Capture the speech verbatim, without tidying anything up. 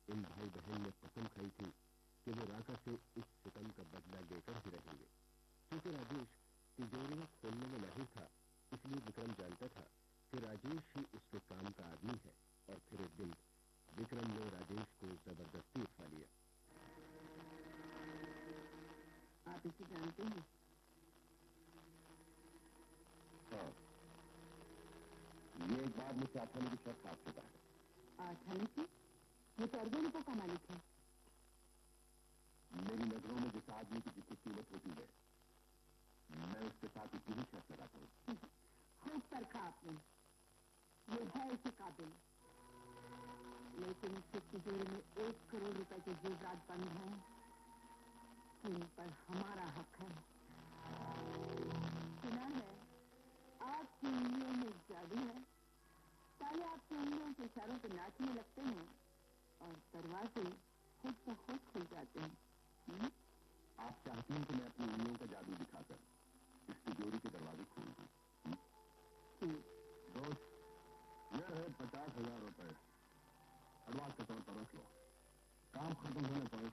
इन भाई बहन ने कसम खाई थी कि वो राका से इस सितम का बदला लेकर ही रहेंगे। क्योंकि राजेश तिजोरियां खोलने में नहीं था, इसलिए विक्रम जानता था कि राजेश ही उसके काम का आदमी है। और फिर एक दिन विक्रम ने राजेश को जबरदस्ती उठा लिया। आप इसे जानते हैं? हाँ, ये एक बार मुझसे आसानी की शर्त आप चुका है। आसानी की? ये तो अर्जन रुपयों का मालिक है। मेरी नजरों में जिस आदमी की जितनी कीमत होती है, मैं उसके साथ इतनी ही शर्त लगाता हूँ। खूब परखा आपने, ये है इसी काबिल। लेकिन इसके तिजोरी में एक करोड़ रुपए के जेवरात बंद हैं, इन पर हमारा हक है। सुना है आपकी उंगलियों में जादू है। साले आपकी उंगलियों के इशारों पे नाचने लगते हैं और दरवाजे खुद ब खुद खुल जाते हैं। हुँ? आप चाहती हैं कि मैं अपनी उंगलियों का जादू दिखाकर इस तिजोरी के दरवाजे खोल दूं? दोस्त, यह है पचास हजार रुपए, एडवांस के तौर पर रख लो। काम खत्म होने पर